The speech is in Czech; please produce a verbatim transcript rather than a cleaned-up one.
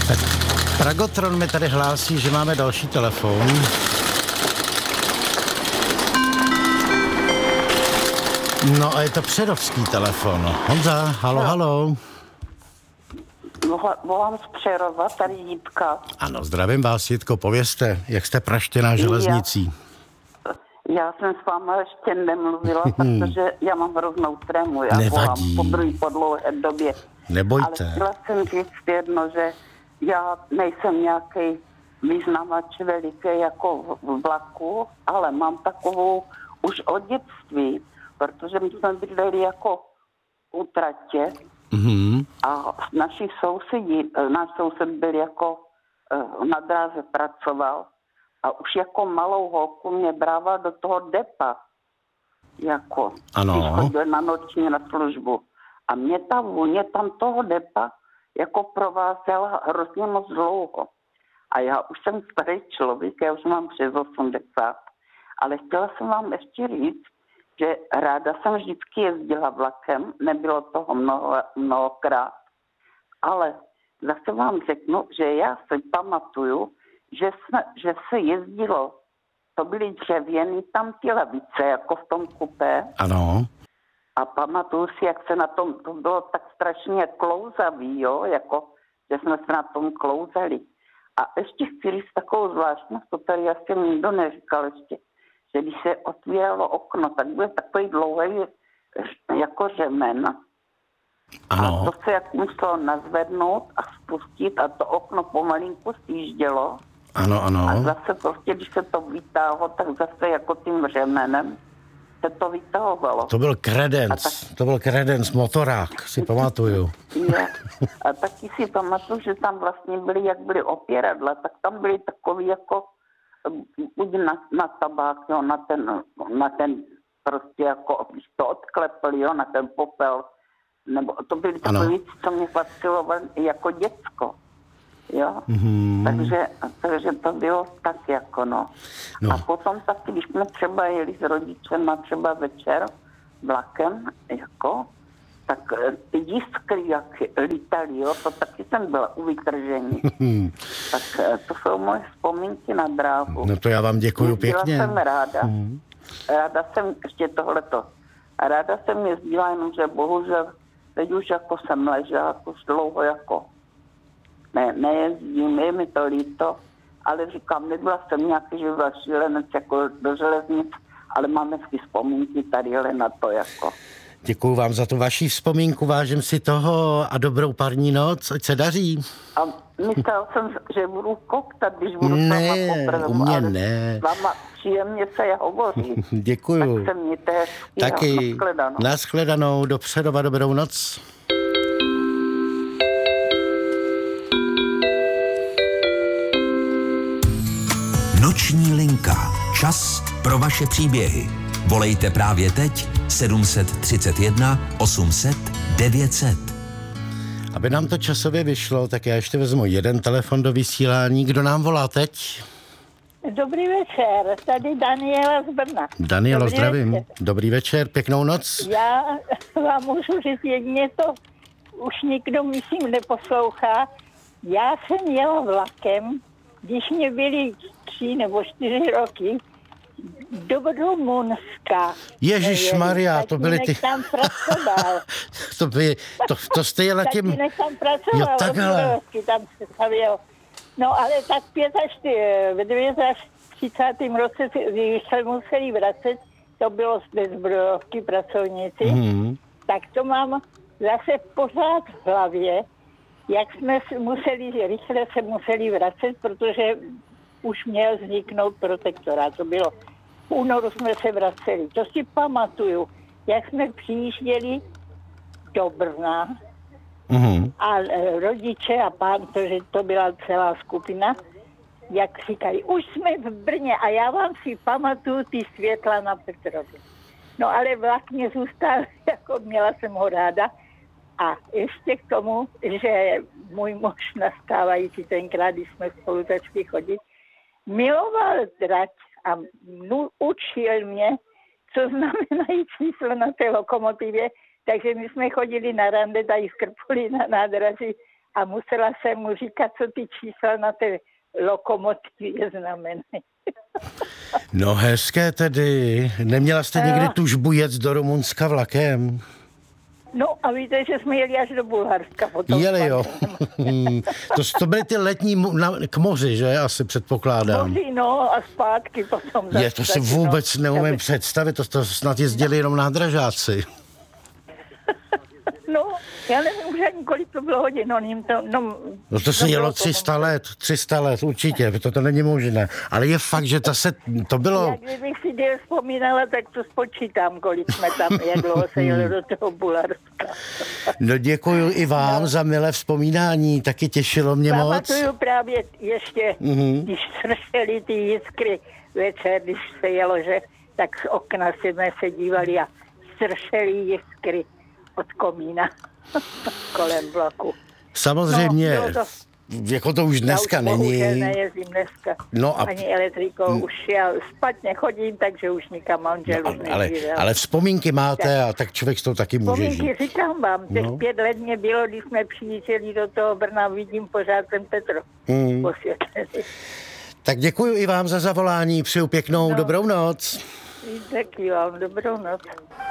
Tak Pragotron mi tady hlásí, že máme další telefon. No a je to přerovský telefon. Honza, halo, no. halo. Volám z Přerova, tady Jitka. Ano, zdravím vás, Jitko, povězte, jak jste praštěná železnicí. Já, já jsem s váma ještě nemluvila, protože já mám hroznou trému. Já Nevadí. volám po druhý po dlouhé době. Nebojte. Ale chtěla jsem říct jedno, že já nejsem nějaký vyznavač veliký jako v vlaku, ale mám takovou už od dětství, protože my jsme bydleli jako u tratě. Mm-hmm. A naši sousedi, náš soused byl jako na dráze pracoval a už jako malou holku mě brával do toho depa, jako, ano. Když chodil na noční na službu. A mě ta vůně tam toho depa jako provázela hrozně moc dlouho. A já už jsem starý člověk, já už mám přes osmdesát, ale chtěla jsem vám ještě říct, že ráda jsem vždycky jezdila vlakem, nebylo toho mnoho, mnohokrát, ale zase vám řeknu, že já si pamatuju, že, jsme, že se jezdilo, to byly dřevěný tam ty lavice, jako v tom kupé. Ano. A pamatuju si, jak se na tom, to bylo tak strašně klouzavý, jo, jako, že jsme se na tom klouzali. A ještě chci říct takovou zvláštnost, to tady já jsem nikdo neříkal ještě, že když se otvíralo okno, tak byl takový dlouhý jako řemen. Ano. A to se jak muselo nazvednout a spustit a to okno pomalinku sjíždělo. Ano, ano. A zase prostě, když se to vytáhlo, tak zase jako tím řemenem se to vytahovalo. To byl kredenc, tak... to byl kredenc, motorák, si pamatuju. Je. A taky si pamatuju, že tam vlastně byly, jak byly opěradla, tak tam byly takový jako buď na, na tabák, jo, na ten, na ten prostě jako, když to odklepli, jo, na ten popel, nebo to byly takové věci, co mě fascinovalo jako děcko, jo, mm-hmm. takže, takže to bylo tak jako, no. no. A potom taky, když jsme třeba jeli s rodičem třeba večer vlakem, jako, tak ty jiskry, jak lítali, jo, to taky jsem byla u vytržení. Tak to jsou moje vzpomínky na dráhu. No to já vám děkuju jezdila pěkně. Jsem ráda. Hmm. Ráda jsem, ještě tohleto, ráda jsem jezdila, jenomže bohužel, teď už jako jsem ležela, už dlouho jako ne, nejezdím, je mi to líto, ale říkám, nebyla jsem nějaký, že byla šílenec jako do železnic, ale mám hezky vzpomínky tady ale na to jako. Děkuju vám za tu vaši vzpomínku, vážím si toho a dobrou parní noc, ať se daří. A myslel jsem, že budu koktat, když budu ne, s váma poprvé, u mě ale ne. s váma příjemně se je hovoří. Děkuju. Tak se mějte hezky. Taky. Nashledanou. Nashledanou, do Přerova, dobrou noc. Noční linka. Čas pro vaše příběhy. Volejte právě teď sedm set třicet jedna osm set devět set. Aby nám to časově vyšlo, tak já ještě vezmu jeden telefon do vysílání. Kdo nám volá teď? Dobrý večer, tady Daniela z Brna. Danielo, Dobrý zdravím. Večer. Dobrý večer, pěknou noc. Já vám můžu říct, jedině to už nikdo, myslím, neposlouchá. Já jsem jela vlakem, když mě byly tři nebo čtyři roky, do Rumunska. Ježišmarja, to byly ty... tam pracoval. to, by, to, to jste jela tím... Tatínek tam pracoval. Jo, takhle. Tam se stavěl. No ale tak v třicátém roce, když se museli vracet, to bylo bez zbrojovky pracovníci, hmm. tak to mám zase pořád v hlavě, jak jsme museli, rychle se museli vracet, protože už měl vzniknout protektorát. To bylo v únoru jsme se vraceli. To si pamatuju, jak jsme přijížděli do Brna mm-hmm. a rodiče a pán, protože to byla celá skupina, jak říkali, už jsme v Brně a já vám si pamatuju ty světla na Petrově. No ale vlak mě zůstal, jako měla jsem ho ráda. A ještě k tomu, že můj muž nastávající tenkrát, když jsme spolu začali chodit, miloval drať a nu, učil mě, co znamenají číslo na té lokomotivě, takže my jsme chodili na rande tady v Krpoli na nádraží a musela jsem mu říkat, co ty čísla na té lokomotivě znamenají. No hezké tedy. Neměla jste Jo. někdy tužbu jet do Rumunska vlakem? No a víte, že jsme jeli až do Bulharska potom. Jeli jo. to, to byly ty letní mo- na, k moři, že? Asi předpokládám. Moři, no a zpátky potom. Je, to si zase, vůbec no, neumím aby- představit, to, to snad jezdili jenom nádražáci. No, já nevím už ani kolik to bylo hodin, no, jim to, no, No to se no, jelo bylo to- tři sta let, tři sta let, určitě, to, to není možné. Ale je fakt, že to se, to bylo, Jak kdybych si děl vzpomínala, tak to spočítám, kolik jsme tam, jak dlouho se jeli do toho Bulharska. no děkuju i vám no. za milé vzpomínání, taky těšilo mě moc. Pamatuju právě ještě, Mhm. když sršely ty jiskry večer, když se jelo, že tak z okna jsme se dívali a sršely jiskry od komína kolem vlaku. Samozřejmě, No, bylo to- jako to už dneska já už bohužel není. nejezdím dneska. No a- Ani elektrikou. Mm. Už já špatně chodím, takže už nikam manžel No, už ale, nežije. ale vzpomínky máte a tak člověk s tou taky může žít. Vzpomínky říkám vám, těch No. pět let mě bylo, když jsme přijížděli do toho Brna, vidím pořád ten Petro Hmm. posvětlený. Tak děkuji i vám za zavolání, přeju pěknou No. dobrou noc. Taky vám dobrou noc.